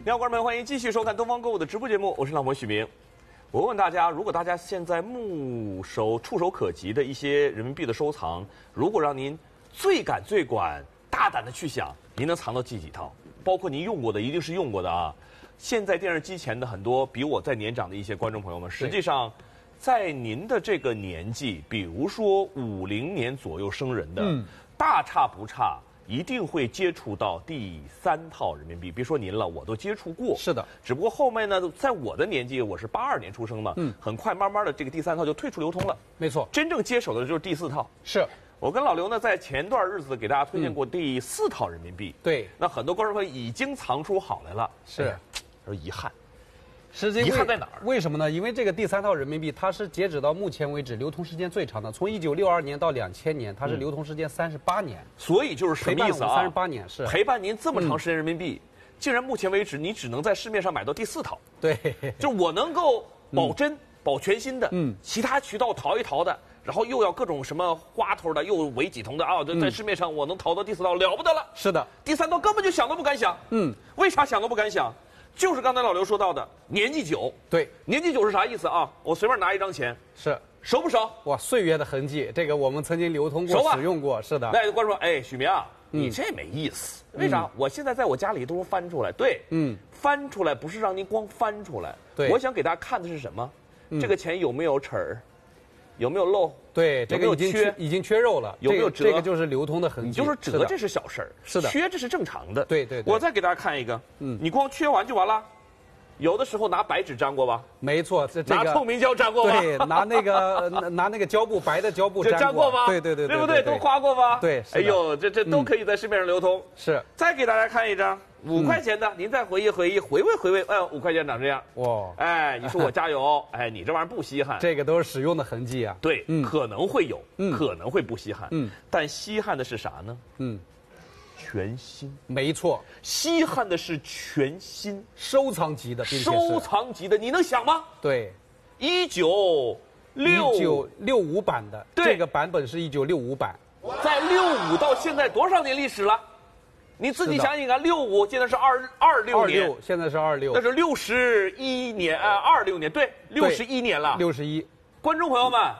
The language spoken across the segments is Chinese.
你好，观众朋友，欢迎继续收看东方购物的直播节目，我是老模许明。我问大家，如果大家现在触手可及的一些人民币的收藏，如果让您最敢最管大胆的去想，您能藏到几套？包括您用过的，一定是用过的啊。现在电视机前的很多比我再年长的一些观众朋友们，实际上，在您的这个年纪，比如说50年左右生人的，大差不差。一定会接触到第3套人民币，别说您了，我都接触过。 是的， 只不过后面呢，在我的年纪，我是82年出生嘛，很快慢慢的这个第3套就退出流通了。 没错， 真正接手的就是第4套。 是我跟老刘呢，在前段日子给大家推荐过第4套人民币。 对， 那很多观众朋友已经藏出好来了。 是， 而遗憾。 遗憾在哪儿？ 为什么呢？因为这个第3套人民币，它是截止到目前为止流通时间最长的，从1962年到2000年，它是流通时间38年。 所以就是什么意思啊 ？38年是陪伴您这么长时间人民币，竟然目前为止你只能在市面上买到第4套。 对， 就我能够保真、保全新的，其他渠道淘一淘的，然后又要各种什么花头的，又伪几头的啊，在市面上我能淘到第4套了不得了。 是的， 第3套根本就想都不敢想。为啥想都不敢想？就是刚才老刘说到的年纪久。对，年纪久是啥意思啊？我随便拿一张钱， 是熟不熟？ 哇，岁月的痕迹，这个我们曾经流通过、使用过，是的。 那观众说，哎，许明啊，你这没意思，为啥？我现在在我家里都翻出来，对，翻出来不是让您光翻出来，对，我想给大家看的是什么？这个钱有没有齿儿？有没有漏？ 对，这个已经缺肉了。 有没有折？ 这个就是流通的痕迹。 你就说折，这是小事儿。 是的， 缺这是正常的。 对。 我再给大家看一个，你光缺完就完了。有的时候拿白纸粘过吧？ 没错， 拿透明胶粘过吧？ 对，拿那个胶布，白的胶布粘过吧？ 对， 对不对？都花过吧？ 对。 哎呦，这都可以在市面上流通。 是。 再给大家看一张5块钱的，您再回忆回忆，回味。哎，5块钱长这样。哇！哎，你说我加油，哎，你这玩意儿不稀罕。 这个都是使用的痕迹啊。 对，可能会有，可能会不稀罕。但稀罕的是啥呢？全新， 没错， 稀罕的是全新， 收藏级的， 收藏级的，你能想吗？ 对 ，1965 版的，这个版本是1965版， 在65到现在多少年历史了？你自己想想看，65现在是26年， 现在是26， 那是61年，26年，对，61年了 ，61， 观众朋友们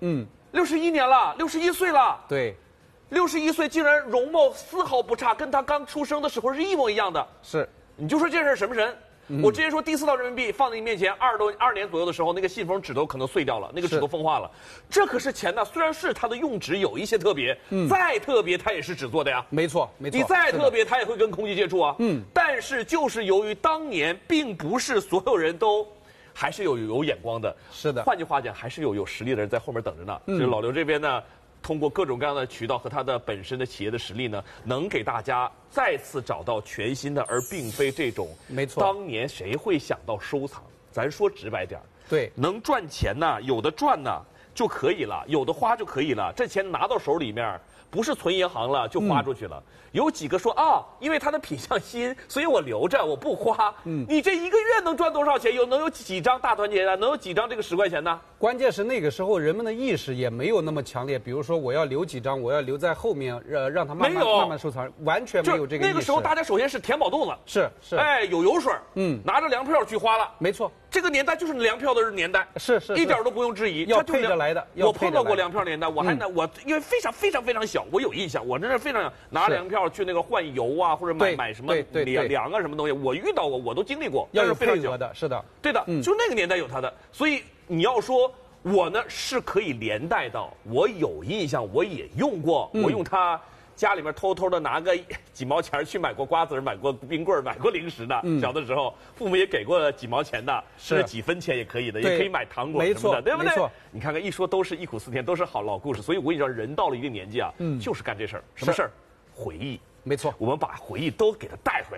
，61年了，61岁了， 对。 61岁竟然容貌丝毫不差，跟他刚出生的时候是一模一样的。 是， 你就说这事什么神？我之前说第4套人民币放在你面前，2年左右的时候，那个信封纸都可能碎掉了，那个纸都风化了。这可是钱呐，虽然是它的用纸有一些特别，再特别它也是纸做的呀。 没错。 你再特别，它也会跟空气接触啊。但是就是由于当年并不是所有人都。还是有眼光的。 是的。 换句话讲，还是有实力的人在后面等着呢。所以老刘这边呢。通过各种各样的渠道和他的本身的企业的实力呢，能给大家再次找到全新的，而并非这种。 没错。 当年谁会想到收藏？咱说直白点儿， 对， 能赚钱呢，有的赚呢就可以了，有的花就可以了。这钱拿到手里面，不是存银行了就花出去了。有几个说啊，因为它的品相新，所以我留着，我不花。你这1个月能赚多少钱？能有几张大团结的？能有几张这个10块钱呢？ 关键是那个时候人们的意识也没有那么强烈，比如说我要留几张，我要留在后面，让它慢慢收藏，完全没有这个意识。 那个时候大家首先是填饱肚子， 是， 哎，有油水，拿着粮票去花了， 没错。 这个年代就是粮票的年代， 是， 一点都不用质疑， 要配着来的。 我碰到过粮票年代，我因为非常小，我有印象，我真是非常想拿粮票去那个换油啊，或者买什么粮啊什么东西，我遇到过，我都经历过， 要有配额的，是的， 对的，就那个年代有它的，所以你要说我呢是可以连带到，我有印象，我也用过，我用它。家里面偷偷的拿个几毛钱去买过瓜子，买过冰棍，买过零食的。小的时候，父母也给过几毛钱的，甚至几分钱也可以的，也可以买糖果什么的，对不对？你看看，一说都是一苦思甜，都是好老故事。所以我跟你说，人到了一定年纪啊，就是干这事儿。什么事儿？回忆。 没错， 我们把回忆都给它带回